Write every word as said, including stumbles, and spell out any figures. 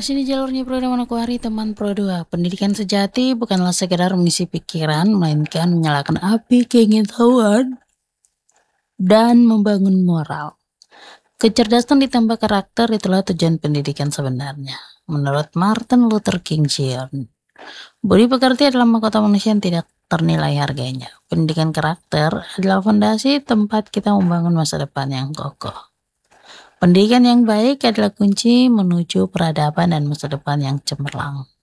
Masih di jalurnya Pro dan Manokwari, teman Pro dua. Pendidikan sejati bukanlah sekedar mengisi pikiran, melainkan menyalakan api keingintahuan dan membangun moral. Kecerdasan ditambah karakter, itulah tujuan pendidikan sebenarnya. Menurut Martin Luther King Junior, budi pekerti adalah mahkota manusia yang tidak ternilai harganya. Pendidikan karakter adalah fondasi tempat kita membangun masa depan yang kokoh. Pendidikan yang baik adalah kunci menuju peradaban dan masa depan yang cemerlang.